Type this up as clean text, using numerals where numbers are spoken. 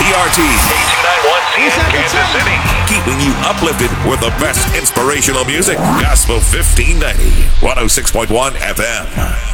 KTRT. K291CN, Kansas City. Keeping you uplifted with the best inspirational music. Gospel 1590. 106.1 FM.